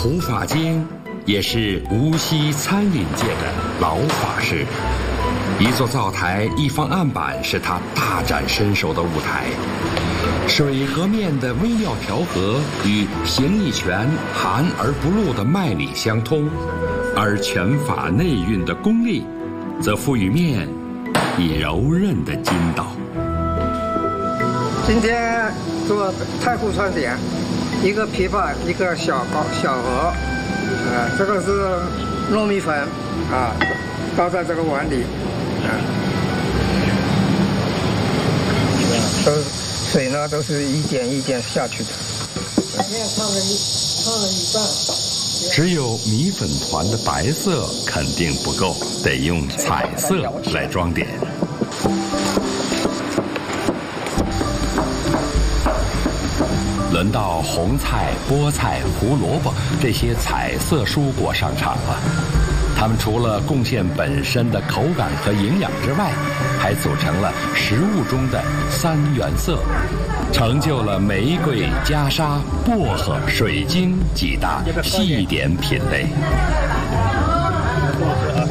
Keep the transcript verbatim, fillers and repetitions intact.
胡法金也是无锡餐饮界的老法师。一座灶台，一方案板，是他大展身手的舞台。水和面的微妙调和与形意拳含而不露的脉理相通，而拳法内蕴的功力，则赋予面以柔韧的筋道。 今天做太湖川点，一个琵琶，一个小糕小鹅，呃，这个是糯米粉啊，倒在这个碗里，啊，都水呢都是一点一点下去的。面烫了一烫了一半。 只有米粉团的白色肯定不够，得用彩色来装点。轮到红菜、菠菜、胡萝卜这些彩色蔬果上场了。它们除了贡献本身的口感和营养之外，还组成了食物中的三原色，成就了玫瑰、袈裟、薄荷、水晶几大细点品类。